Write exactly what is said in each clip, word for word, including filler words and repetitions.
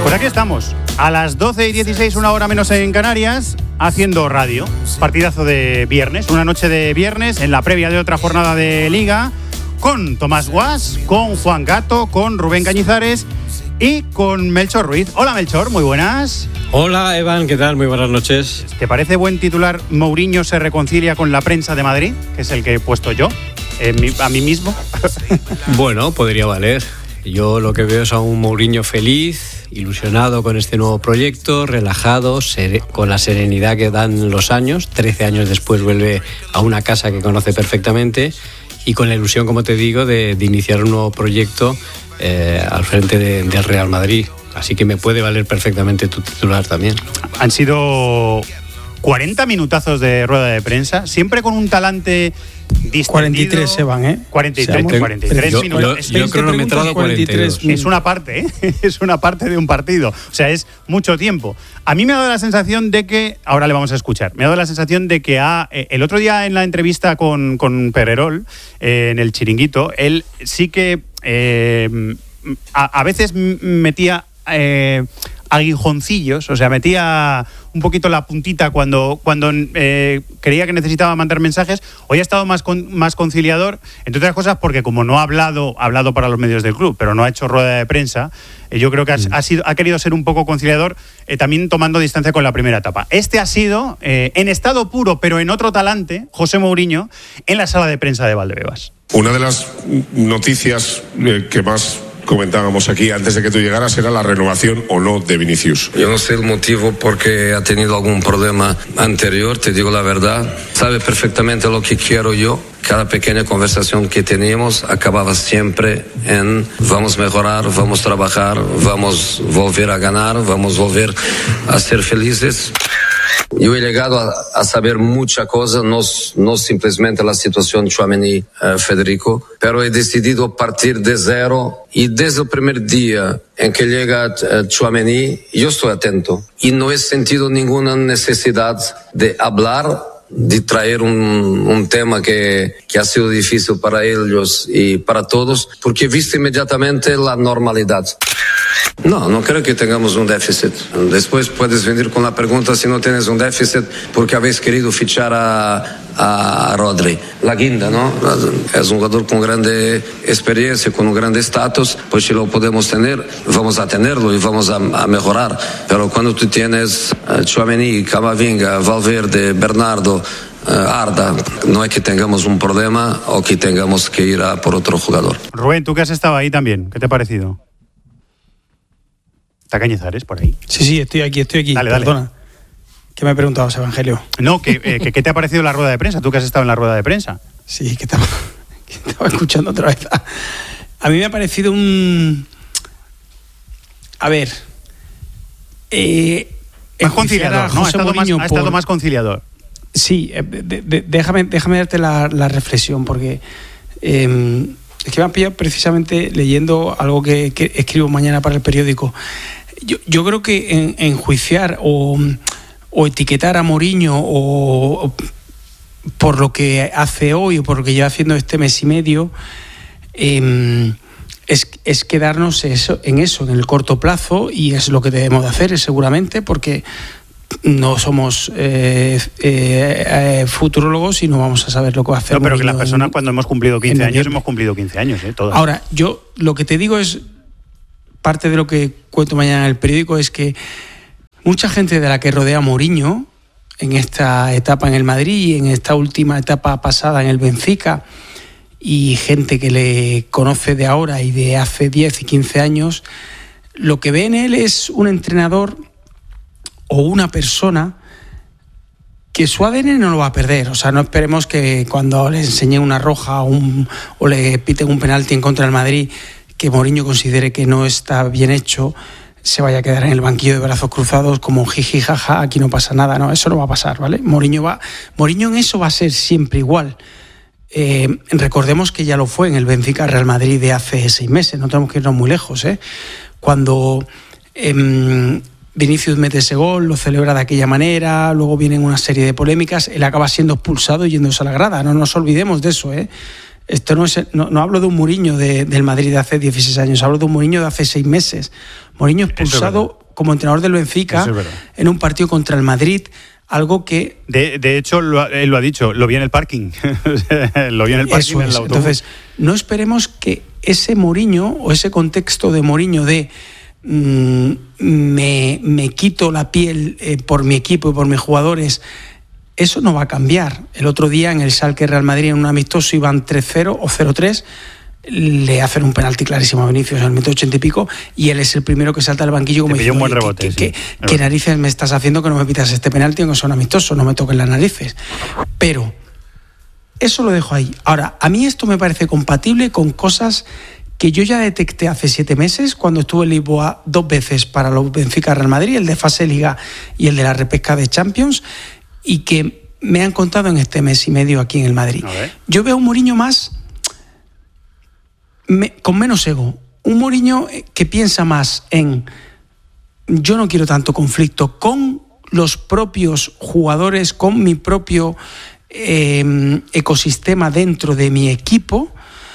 Pues aquí estamos, a las doce y dieciséis, una hora menos en Canarias, haciendo radio. Partidazo de viernes, una noche de viernes en la previa de otra jornada de Liga, con Tomás Guas, con Juan Gato, con Rubén Cañizares y con Melchor Ruiz. Hola Melchor, muy buenas. Hola Evan, ¿qué tal? Muy buenas noches. ¿Te parece buen titular Mourinho se reconcilia con la prensa de Madrid? Que es el que he puesto yo, eh, a mí mismo. Bueno, podría valer. Yo lo que veo es a un Mourinho feliz, ilusionado con este nuevo proyecto, relajado, ser- con la serenidad que dan los años. trece años después vuelve a una casa que conoce perfectamente y con la ilusión, como te digo, de, de iniciar un nuevo proyecto eh, al frente de, del Real Madrid. Así que me puede valer perfectamente tu titular también. Han sido cuarenta minutazos de rueda de prensa, siempre con un talante distendido. cuarenta y tres se van, ¿eh? cuarenta y tres, O sea, cuarenta y tres yo, minutos. yo, Es yo he veinte cronometrado cuarenta y dos. Es una parte, ¿eh? Es una parte de un partido. O sea, es mucho tiempo. A mí me ha dado la sensación de que, ahora le vamos a escuchar, me ha dado la sensación de que ha, eh, el otro día en la entrevista con, con Pererol, eh, en el Chiringuito, él sí que eh, a, a veces metía eh, aguijoncillos, o sea, metía un poquito la puntita cuando, cuando eh, creía que necesitaba mandar mensajes. Hoy ha estado más, con, más conciliador, entre otras cosas porque como no ha hablado, ha hablado para los medios del club, pero no ha hecho rueda de prensa, eh, yo creo que ha, ha, sido, ha querido ser un poco conciliador, eh, también tomando distancia con la primera etapa. Este ha sido, eh, en estado puro, pero en otro talante, José Mourinho, en la sala de prensa de Valdebebas. Una de las noticias eh, que más comentábamos aquí antes de que tú llegaras era la renovación o no de Vinicius. Yo no sé el motivo porque ha tenido algún problema anterior, te digo la verdad. Sabe perfectamente lo que quiero yo. Cada pequeña conversación que teníamos acababa siempre en vamos a mejorar, vamos a trabajar, vamos a volver a ganar, vamos a volver a ser felices. Yo he llegado a, a saber mucha cosa, no, no simplemente la situación Tchouaméni-Federico, uh, pero he decidido partir de cero y desde el primer día en que llega uh, Tchouaméni, yo estoy atento y no he sentido ninguna necesidad de hablar, de traer un, un tema que, que ha sido difícil para ellos y para todos, porque he visto inmediatamente la normalidad. No, no creo que tengamos un déficit. Después puedes venir con la pregunta si no tienes un déficit porque habéis querido fichar a, a Rodri. La guinda, ¿no? Es un jugador con grande experiencia, con un grande estatus, pues si lo podemos tener, vamos a tenerlo y vamos a, a mejorar. Pero cuando tú tienes uh, Tchouaméni, Camavinga, Valverde, Bernardo, uh, Arda, no es que tengamos un problema o que tengamos que ir a por otro jugador. Rubén, tú que has estado ahí también, ¿qué te ha parecido? ¿Está Cañizares por ahí? Sí, sí, estoy aquí, estoy aquí. Dale, Perdona. dale. ¿Qué me ha preguntado ese Evangelio? No, que, eh, que ¿qué te ha parecido la rueda de prensa? Tú que has estado en la rueda de prensa. Sí, que estaba, que estaba escuchando otra vez. A mí me ha parecido un... A ver... Eh, más conciliador, ¿no? Ha estado más, ha estado más conciliador. Sí, eh, de, de, déjame, déjame darte la, la reflexión, porque... Eh, es que me han pillado precisamente leyendo algo que, que escribo mañana para el periódico. Yo, yo creo que en, enjuiciar o, o etiquetar a Mourinho o, o por lo que hace hoy o por lo que lleva haciendo este mes y medio eh, es, es quedarnos eso, en eso, en el corto plazo, y es lo que debemos de hacer seguramente, porque no somos eh, eh, eh, futurólogos y no vamos a saber lo que va a hacer. No, pero que las en, personas cuando hemos cumplido quince años hemos cumplido quince años, ¿eh? Todas. Ahora, yo lo que te digo es, parte de lo que cuento mañana en el periódico, es que mucha gente de la que rodea a Mourinho en esta etapa en el Madrid y en esta última etapa pasada en el Benfica, y gente que le conoce de ahora y de hace diez y quince años, lo que ve en él es un entrenador o una persona que su A D N no lo va a perder. O sea, no esperemos que cuando le enseñe una roja o, un, o le piten un penalti en contra del Madrid, que Mourinho considere que no está bien hecho, se vaya a quedar en el banquillo de brazos cruzados como jiji, jaja, aquí no pasa nada. No, eso no va a pasar, ¿vale? Mourinho va, Mourinho en eso va a ser siempre igual. Eh, recordemos que ya lo fue en el Benfica Real Madrid de hace seis meses, no tenemos que irnos muy lejos, ¿eh? Cuando eh, Vinicius mete ese gol, lo celebra de aquella manera, luego vienen una serie de polémicas, él acaba siendo expulsado y yéndose a la grada, no nos olvidemos de eso, ¿eh? Esto no es, no, no hablo de un Mourinho de, del Madrid de hace dieciséis años, hablo de un Mourinho de hace seis meses. Mourinho expulsado como entrenador del Benfica en un partido contra el Madrid, algo que... De, de hecho, lo, él lo ha dicho, lo vi en el parking. Lo vi en el parking en el autobús. Entonces, no esperemos que ese Mourinho o ese contexto de Mourinho de mmm, me, me quito la piel eh, por mi equipo y por mis jugadores, eso no va a cambiar. El otro día en el Schalke Real Madrid, en un amistoso, iban tres cero o cero tres, le hacen un penalti clarísimo a Vinicius en el minuto ochenta y pico, y él es el primero que salta al banquillo como diciendo, un buen rebote, ¿qué, sí. qué, qué narices me estás haciendo que no me pitas este penalti aunque son amistosos, no me toquen las narices? Pero eso lo dejo ahí. Ahora, a mí esto me parece compatible con cosas que yo ya detecté hace siete meses cuando estuve en Lisboa dos veces para los Benfica Real Madrid, el de fase Liga y el de la repesca de Champions, y que me han contado en este mes y medio aquí en el Madrid. Yo veo un Mourinho más Me, con menos ego, un Mourinho que piensa más en yo no quiero tanto conflicto con los propios jugadores, con mi propio eh, ecosistema dentro de mi equipo,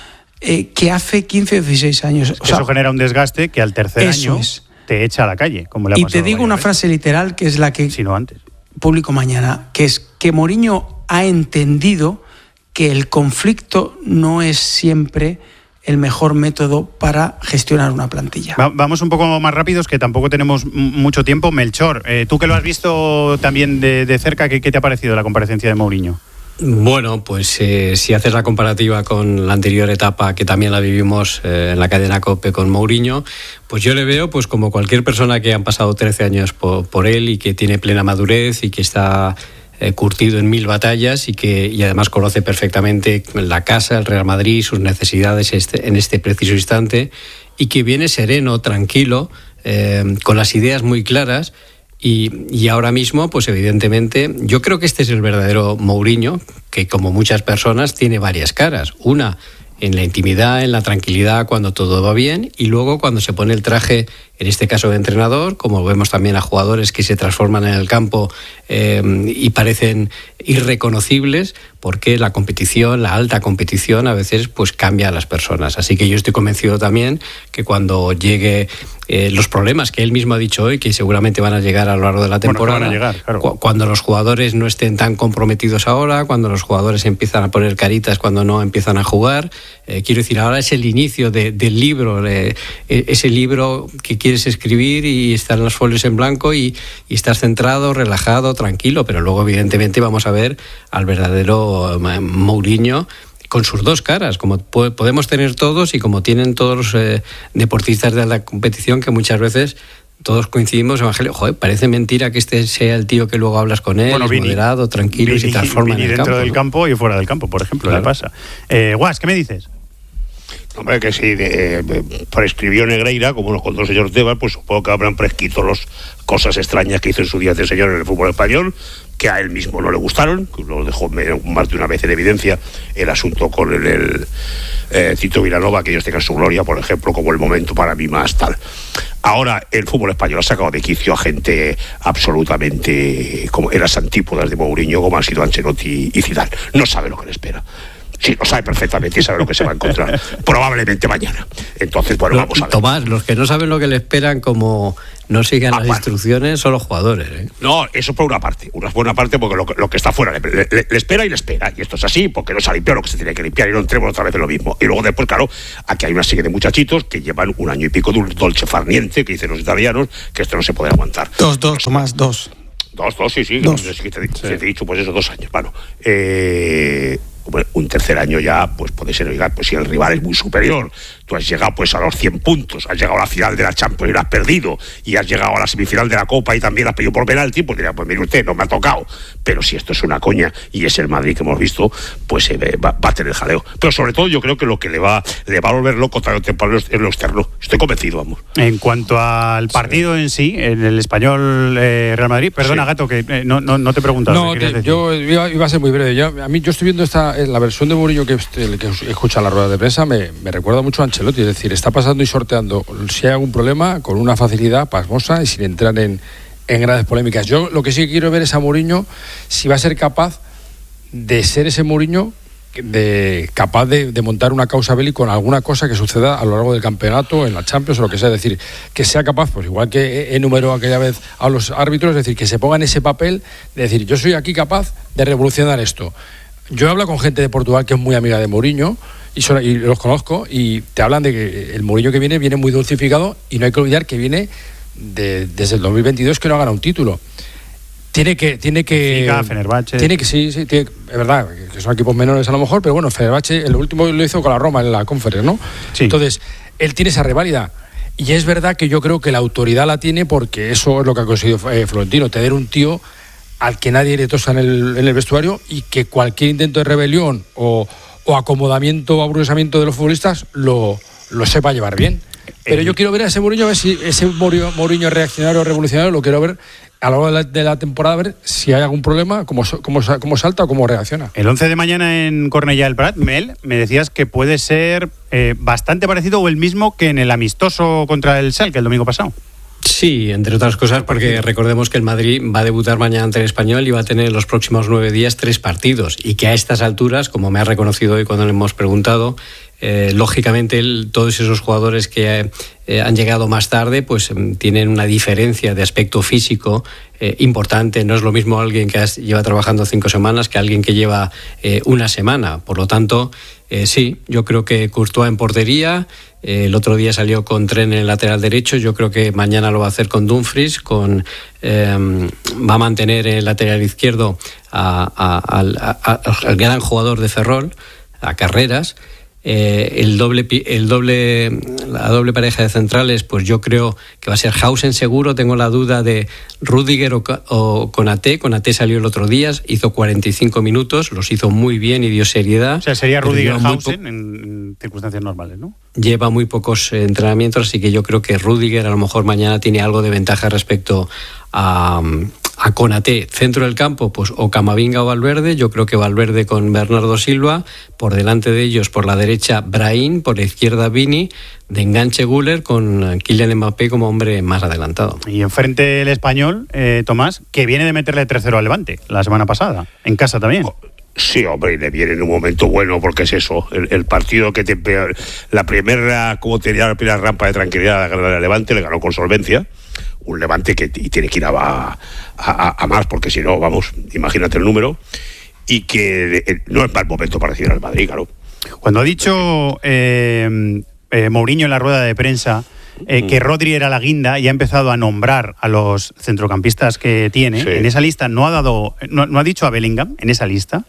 eh, que hace quince o dieciséis años. Es que o sea, eso genera un desgaste que al tercer año es. te echa a la calle, como le ha y pasado te digo una vez. frase literal que es la que si no antes. publico mañana, que es que Mourinho ha entendido que el conflicto no es siempre el mejor método para gestionar una plantilla. Va, vamos un poco más rápidos, que tampoco tenemos m- mucho tiempo. Melchor, eh, tú que lo has visto también de, de cerca, ¿qué, ¿qué te ha parecido la comparecencia de Mourinho? Bueno, pues eh, si haces la comparativa con la anterior etapa, que también la vivimos eh, en la cadena COPE con Mourinho, pues yo le veo pues como cualquier persona que han pasado trece años por, por él y que tiene plena madurez y que está eh, curtido en mil batallas y que y además conoce perfectamente la casa, el Real Madrid, sus necesidades este, en este preciso instante, y que viene sereno, tranquilo, eh, con las ideas muy claras. Y, y ahora mismo, pues evidentemente, yo creo que este es el verdadero Mourinho, que como muchas personas tiene varias caras. Una en la intimidad, en la tranquilidad, cuando todo va bien, y luego cuando se pone el traje, en este caso de entrenador, como vemos también a jugadores que se transforman en el campo eh, y parecen irreconocibles, porque la competición, la alta competición, a veces pues cambia a las personas. Así que yo estoy convencido también que cuando llegue eh, los problemas que él mismo ha dicho hoy, que seguramente van a llegar a lo largo de la temporada, bueno, van a llegar, claro. cu- cuando los jugadores no estén tan comprometidos ahora, cuando los jugadores empiezan a poner caritas cuando no empiezan a jugar, eh, quiero decir, ahora es el inicio de, del libro, eh, ese libro que quieres escribir y están los folios en blanco y, y estás centrado, relajado, tranquilo, pero luego evidentemente vamos a ver al verdadero Mourinho con sus dos caras, como po- podemos tener todos y como tienen todos los eh, deportistas de la competición, que muchas veces todos coincidimos, Evangelio, joder, parece mentira que este sea el tío que luego hablas con él, bueno, es Vini, moderado, tranquilo, Vini, y se transforma Vini en el dentro campo, del ¿no? campo y fuera del campo, por ejemplo, claro. Le pasa. Eh, Guas, ¿qué me dices? Hombre, que si de, de, prescribió Negreira, como nos contó el señor Tebas, pues supongo que habrán prescrito las cosas extrañas que hizo en su día este señor en el fútbol español, que a él mismo no le gustaron, que lo dejó más de una vez en evidencia el asunto con el, el eh, Tito Vilanova, que ellos tengan su gloria, por ejemplo, como el momento para mí más tal. Ahora el fútbol español ha sacado de quicio a gente absolutamente, como eran las antípodas de Mourinho, como han sido Ancelotti y Zidane. No sabe lo que le espera. Sí, lo sabe perfectamente y sabe lo que se va a encontrar probablemente mañana. Entonces, bueno, Lo, vamos a ver. Tomás, los que no saben lo que le esperan, como no sigan ah, las bueno. instrucciones, son los jugadores, ¿eh? No, eso por una parte. Una buena parte porque lo, lo que está fuera le, le, le espera y le espera. Y esto es así porque no se ha limpiado lo que se tiene que limpiar y no entremos otra vez en lo mismo. Y luego después, claro, aquí hay una serie de muchachitos que llevan un año y pico de un dolce farniente, que dicen los italianos, que esto no se puede aguantar. Dos, dos, Tomás, dos. Dos, dos, sí, sí. Dos. Sí, te, te, sí. te he dicho, pues eso, dos años. Bueno, eh... un tercer año ya pues puede ser, oiga, pues si el rival es muy superior, tú has llegado pues a los cien puntos, has llegado a la final de la Champions y la has perdido, y has llegado a la semifinal de la Copa y también has perdido por penalti, pues diría, pues mire usted, no me ha tocado. Pero si esto es una coña y es el Madrid que hemos visto, pues eh, va, va a tener jaleo. Pero sobre todo yo creo que lo que le va, le va a volver loco tarde o temprano es lo externo. Estoy convencido, vamos. En cuanto al partido sí. en sí, en el Español eh, Real Madrid, perdona, sí. Gato, que eh, no, no, no te he preguntado. No, te, yo iba, iba a ser muy breve. Yo, a mí, yo estoy viendo esta la versión de Mourinho que, que escucha la rueda de prensa, me, me recuerda mucho a Ancelotti, es decir, está pasando y sorteando si hay algún problema con una facilidad pasmosa y sin entrar en, en grandes polémicas. Yo lo que sí quiero ver es a Mourinho si va a ser capaz de ser ese Mourinho de capaz de, de montar una causa belli con alguna cosa que suceda a lo largo del campeonato, en la Champions o lo que sea. Es decir, que sea capaz, pues igual que enumeró aquella vez a los árbitros, es decir, que se ponga en ese papel de decir, yo soy aquí capaz de revolucionar esto. Yo he hablado con gente de Portugal que es muy amiga de Mourinho y, son, y los conozco, y te hablan de que el Mourinho que viene viene muy dulcificado, y no hay que olvidar que viene de, desde el dos mil veintidós que no ha ganado un título. Tiene que tiene que Fica, Fenerbahce. tiene que sí sí tiene, es verdad que son equipos menores a lo mejor, pero bueno, Fenerbahce el último lo hizo con la Roma en la Conference, ¿no? Sí. Entonces él tiene esa reválida, y es verdad que yo creo que la autoridad la tiene, porque eso es lo que ha conseguido eh, Florentino, tener un tío al que nadie le tosa en el, en el vestuario, y que cualquier intento de rebelión o, o acomodamiento o aburguesamiento de los futbolistas lo, lo sepa llevar bien. Pero yo quiero ver a ese Mourinho, a ver si ese Mourinho reaccionario o revolucionario lo quiero ver a lo largo de la, de la temporada, a ver si hay algún problema, cómo, cómo, cómo salta o cómo reacciona. El once de mañana en Cornellà del Prat, Mel, me decías que puede ser eh, bastante parecido o el mismo que en el amistoso contra el Schalke el domingo pasado. Sí, entre otras cosas porque recordemos que el Madrid va a debutar mañana ante el Español y va a tener en los próximos nueve días tres partidos, y que a estas alturas, como me ha reconocido hoy cuando le hemos preguntado, eh, lógicamente el, todos esos jugadores que eh, han llegado más tarde pues eh, tienen una diferencia de aspecto físico eh, importante. No es lo mismo alguien que has, lleva trabajando cinco semanas que alguien que lleva eh, una semana. Por lo tanto, eh, sí, yo creo que Courtois en portería. Eh, el otro día salió con Tren en el lateral derecho. Yo creo que mañana lo va a hacer con Dumfries, con eh, va a mantener en el lateral izquierdo a, a, a, a, a, al gran jugador de Ferrol, a Carreras. Eh, el doble el doble la doble pareja de centrales, pues yo creo que va a ser Hausen seguro. Tengo la duda de Rüdiger o, o Konaté. Konaté salió el otro día, hizo cuarenta y cinco minutos, los hizo muy bien y dio seriedad. O sea, sería Rüdiger Hausen po- en circunstancias normales, ¿no? Lleva muy pocos entrenamientos, así que yo creo que Rüdiger a lo mejor mañana tiene algo de ventaja respecto a, a Konaté. Centro del campo, pues o Camavinga o Valverde. Yo creo que Valverde con Bernardo Silva, por delante de ellos por la derecha Brahim, por la izquierda Vini, de enganche Güler, con Kylian Mbappé como hombre más adelantado. Y enfrente el Español, eh, Tomás, que viene de meterle tres cero al Levante la semana pasada, en casa también. Oh. Sí, hombre, y le viene en un momento bueno, porque es eso, el, el partido que te, la primera, como tenía la primera rampa de tranquilidad, la ganar el Levante, le ganó con solvencia, un Levante que y tiene que ir a, a, a, a más, porque si no, vamos, imagínate el número, y que eh, no es mal momento para recibir al Madrid, claro. Cuando ha dicho eh, eh, Mourinho en la rueda de prensa Eh, que Rodri era la guinda y ha empezado a nombrar a los centrocampistas que tiene, sí. En esa lista no ha dado, no, no ha dicho a Bellingham en esa lista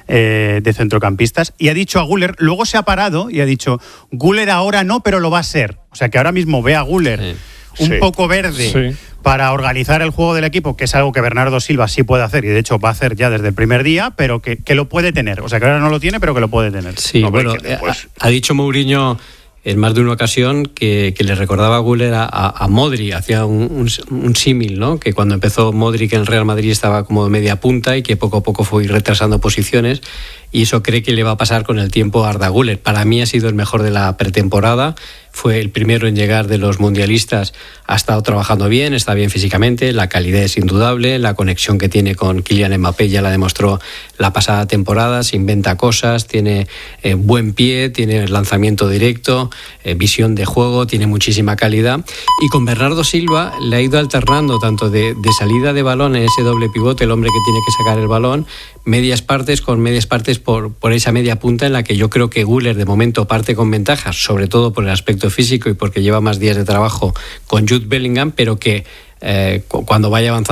eh, de centrocampistas, y ha dicho a Güler, luego se ha parado y ha dicho Güler ahora no, pero lo va a ser. O sea que ahora mismo ve a Güler sí. un sí. poco verde sí. para organizar el juego del equipo, que es algo que Bernardo Silva sí puede hacer, y de hecho va a hacer ya desde el primer día, pero que, que lo puede tener. O sea que ahora no lo tiene, pero que lo puede tener. Sí, no, bueno, después... ha, ha dicho Mourinho en más de una ocasión que, que le recordaba a Güler a, a Modric, hacía un, un, un símil, ¿no? Que cuando empezó Modric en el Real Madrid estaba como de media punta y que poco a poco fue retrasando posiciones, y eso cree que le va a pasar con el tiempo a Arda Güler. Para mí ha sido el mejor de la pretemporada, fue el primero en llegar de los mundialistas, ha estado trabajando bien, está bien físicamente, la calidad es indudable, la conexión que tiene con Kylian Mbappé ya la demostró la pasada temporada, se inventa cosas, tiene eh, buen pie, tiene lanzamiento directo, eh, visión de juego, tiene muchísima calidad, y con Bernardo Silva le ha ido alternando tanto de, de salida de balón en ese doble pivote, el hombre que tiene que sacar el balón, medias partes con medias partes por, por esa media punta en la que yo creo que Güler de momento parte con ventajas, sobre todo por el aspecto físico y porque lleva más días de trabajo con Jude Bellingham, pero que eh, cuando vaya avanzando